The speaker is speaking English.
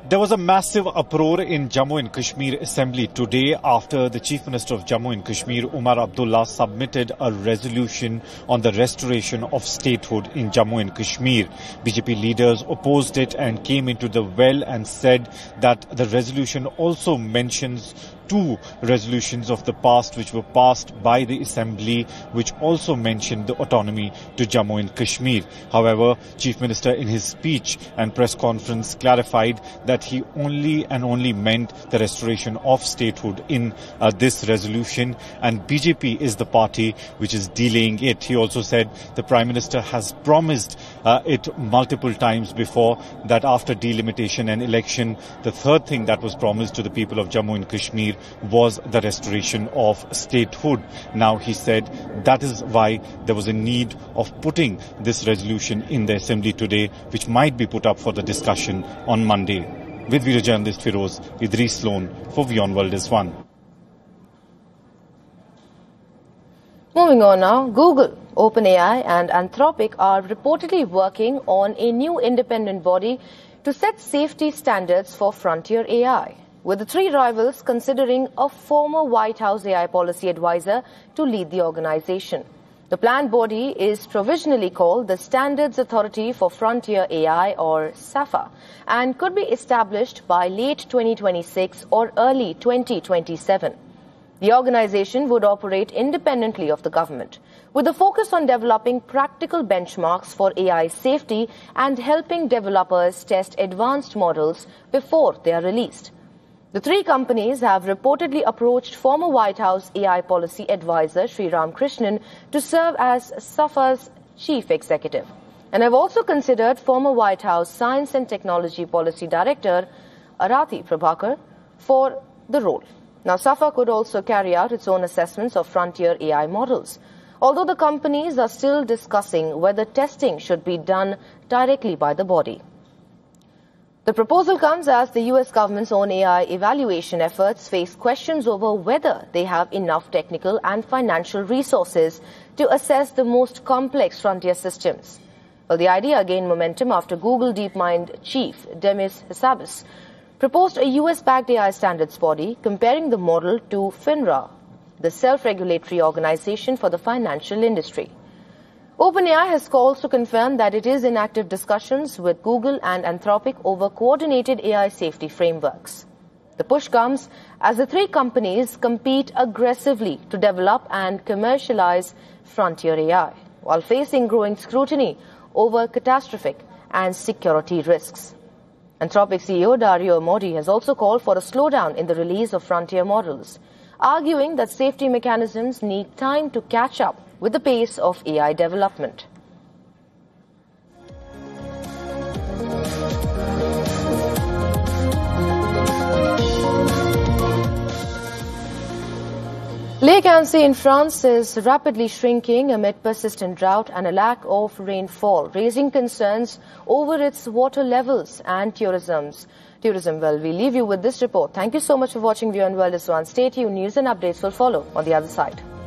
There was a massive uproar in Jammu and Kashmir Assembly today after the Chief Minister of Jammu and Kashmir, Umar Abdullah, submitted a resolution on the restoration of statehood in Jammu and Kashmir. BJP leaders opposed it and came into the well and said that the resolution also mentions two resolutions of the past which were passed by the Assembly, which also mentioned the autonomy to Jammu and Kashmir. However, Chief Minister in his speech and press conference clarified that he only meant the restoration of statehood in this resolution, and BJP is the party which is delaying it. He also said the Prime Minister has promised it multiple times before that after delimitation and election, the third thing that was promised to the people of Jammu and Kashmir was the restoration of statehood. Now he said that is why there was a need of putting this resolution in the Assembly today, which might be put up for the discussion on Monday. With video journalist Firoz Idris Sloan for WION World is One. Moving on now, Google, OpenAI and Anthropic are reportedly working on a new independent body to set safety standards for frontier AI, with the three rivals considering a former White House AI policy advisor to lead the organization. The planned body is provisionally called the Standards Authority for Frontier AI, or SAFA, and could be established by late 2026 or early 2027. The organization would operate independently of the government, with a focus on developing practical benchmarks for AI safety and helping developers test advanced models before they are released. The three companies have reportedly approached former White House AI policy advisor Sriram Krishnan to serve as SAFA's chief executive, and have also considered former White House Science and Technology Policy Director Arathi Prabhakar for the role. Now, SAFA could also carry out its own assessments of frontier AI models, although the companies are still discussing whether testing should be done directly by the body. The proposal comes as the US government's own AI evaluation efforts face questions over whether they have enough technical and financial resources to assess the most complex frontier systems. Well, the idea gained momentum after Google DeepMind chief Demis Hassabis proposed a US-backed AI standards body comparing the model to FINRA, the self-regulatory organization for the financial industry. OpenAI has also confirmed that it is in active discussions with Google and Anthropic over coordinated AI safety frameworks. The push comes as the three companies compete aggressively to develop and commercialize frontier AI, while facing growing scrutiny over catastrophic and security risks. Anthropic CEO Dario Amodei has also called for a slowdown in the release of frontier models, arguing that safety mechanisms need time to catch up with the pace of AI development. Lake Annecy in France is rapidly shrinking amid persistent drought and a lack of rainfall, raising concerns over its water levels and tourism. Well, we leave you with this report. Thank you so much for watching WION World is One. Stay tuned. News and updates will follow on the other side.